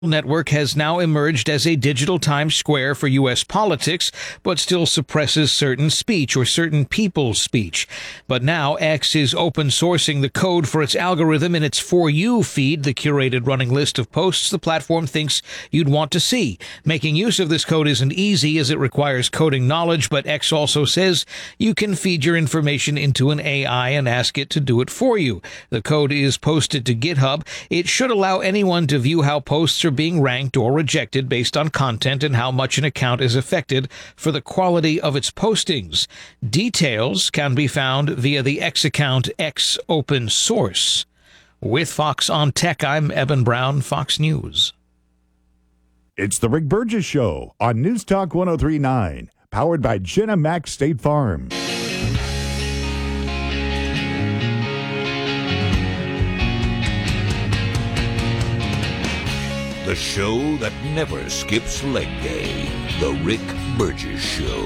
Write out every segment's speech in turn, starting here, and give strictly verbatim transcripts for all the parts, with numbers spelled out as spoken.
Network has now emerged as a digital Times Square for U S politics, but still suppresses certain speech or certain people's speech. But now X is open sourcing the code for its algorithm in its For You feed, the curated running list of posts the platform thinks you'd want to see. Making use of this code isn't easy as it requires coding knowledge, but X also says you can feed your information into an A I and ask it to do it for you. The code is posted to GitHub. It should allow anyone to view how posts are being ranked or rejected based on content and how much an account is affected for the quality of its postings. Details can be found via the X account X Open Source. With Fox on Tech, I'm Eben Brown, Fox News. It's the Rick Burgess Show on News Talk one oh three point nine, powered by Jenna Max State Farm. The show that never skips leg day, The Rick Burgess Show.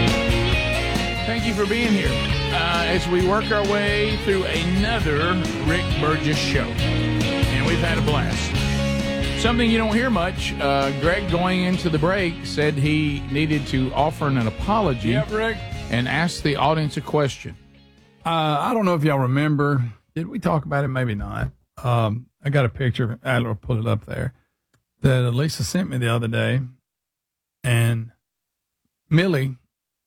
Thank you for being here uh, as we work our way through another Rick Burgess Show. And we've had a blast. Something you don't hear much, uh, Greg going into the break said he needed to offer an apology. Yep, Rick. And ask the audience a question. Uh, I don't know if y'all remember. Did we talk about it? Maybe not. Um, I got a picture. Adler put it up there. That Lisa sent me the other day, and Millie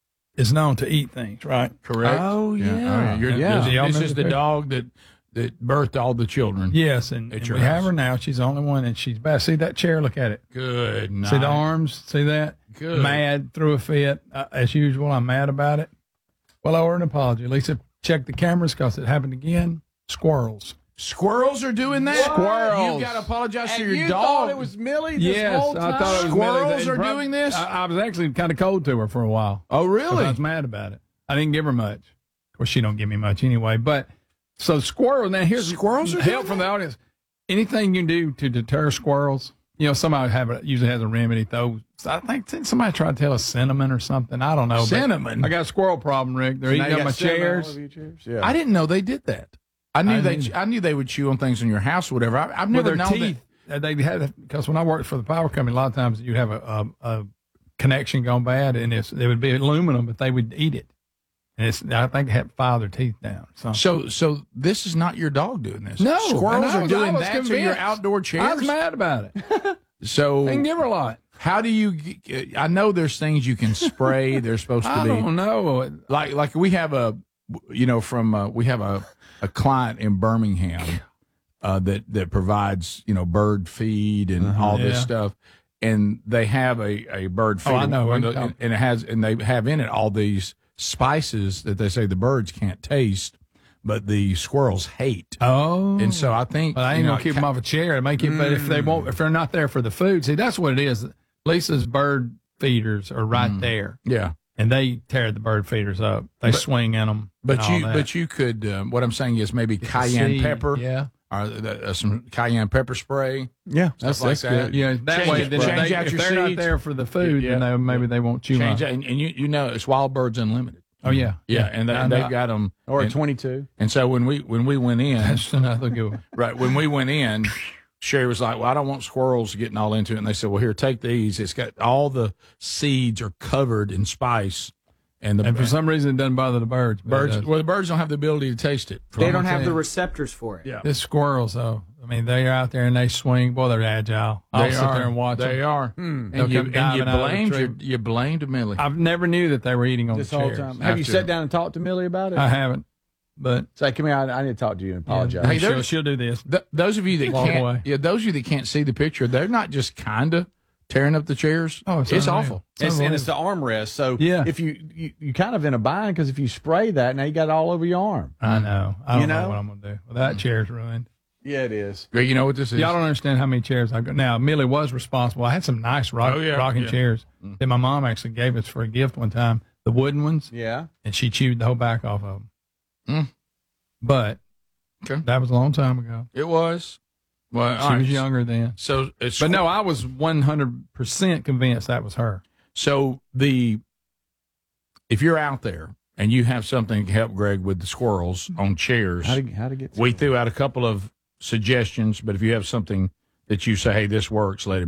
is known to eat things, right? Correct. Oh, yeah. yeah. Oh, yeah. This, Y'all this remember is the the picture? dog that, that birthed all the children. Yes, and, and your we have house. her now. She's the only one, and she's bad. See that chair? Look at it. Good night. See the arms? See that? Good. Mad, threw a fit. Uh, as usual, I'm mad about it. Well, I owe her an apology. Lisa, check the cameras because it happened again. Squirrels. Squirrels are doing that? Squirrels. You've got to apologize to And your you dog. thought it was Millie this Yes, whole time? I thought it was Squirrels Millie. are Prob- doing this? I, I was actually kind of cold to her for a while. Oh, 'Cause really? I was mad about it. I didn't give her much. Of course, she don't give me much anyway. But so squirrel. Now here's Squirrels are help doing from that? the audience. Anything you can do to deter squirrels. You know, somebody have a, usually has a remedy. Though I think somebody tried to tell us cinnamon or something. I don't know. but Cinnamon? I got a squirrel problem, Rick. They're So now eating you up my got cinnamon all chairs. over your chairs? Yeah. I didn't know they did that. I knew I they. didn't. I knew they would chew on things in your house or whatever. I, I've With never their known teeth. Uh, They had because when I worked for the power company, a lot of times you'd have a, a, a connection gone bad, and it's, it would be aluminum, but they would eat it. And it's I think it had to file their teeth down. So, that. So, so this is not your dog doing this. no, squirrels and I are was- I doing was that to your convinced. outdoor I chairs. was mad about it. So, They can give her a lot. how do you? g- I know there's things you can spray. They're supposed to I be don't know. like like we have a, you know, from uh, we have a a client in Birmingham uh, that that provides you know bird feed and all this Yeah. stuff, and they have a, a bird feed. Oh, I know. and, I'm- and it has and they have in it all these spices that they say the birds can't taste, but the squirrels hate. Oh, And so I think but I ain't you know, gonna keep it them ki- off a chair and make it. But if they won't, if they're not there for the food, see that's what it is. Lisa's bird feeders are right there, Yeah, and they tear the bird feeders up. They But- swing in them. but you but you could. Um, what I'm saying is maybe cayenne See, pepper. Yeah. Or uh, some cayenne pepper spray. Yeah. Stuff That's, like that's that. good. Yeah, that Change way, it- then change they, out if your they're not seeds. there for the food, Yeah. then they, maybe they won't chew Change on. that, and, and you you know it's Wild Birds Unlimited. Oh yeah, Yeah, and they, I they've know. got them. Or a and, twenty-two. and so when we when we went in, That's another good one. right when we went in, Sherry was like, "Well, I don't want squirrels getting all into it." And they said, "Well, here, take these. It's got all the seeds are covered in spice, and the And for some reason, it doesn't bother the birds. but it birds. does. Well, the birds don't have the ability to taste it. They I'm don't have the saying. receptors for it. Yeah. This squirrels, though. I mean, they're out there and they swing. Boy, they're agile. I'll They sit are. there and watch They them. are. Hmm. They'll And you, come and you diving out of the blamed tree. your, you blamed Millie. I've never knew that they were eating on This the whole chairs. time. Have you After- sat down and talked to Millie about it? I haven't, but Say, come here. I, I need to talk to you and apologize. Yeah, Hey, she'll, there's- she'll do this. Th- those of you that Walk can't, away. yeah, those of you that can't see the picture, they're not just kind of tearing up the chairs. Oh, it's it's unreal. awful. It's, and it's the armrest. So Yeah. if you, you you kind of in a bind because if you spray that, now you got it all over your arm. I know. I don't You know? know? what I'm gonna do. Well, that chair's ruined. Yeah, it is. Greg, you know what this is? Y'all don't understand how many chairs I've got. Now, Millie was responsible. I had some nice rock, Oh, yeah, rocking yeah. chairs that my mom actually gave us for a gift one time, the wooden ones, Yeah. and she chewed the whole back off of them. Mm. But Okay. that was a long time ago. It was. Well, She all right. was younger then. So it's But no, I was one hundred percent convinced that was her. So the if you're out there and you have something to help Greg with the squirrels on chairs, How to how to get we threw out a couple of suggestions. But if you have something that you say, hey, this works, let it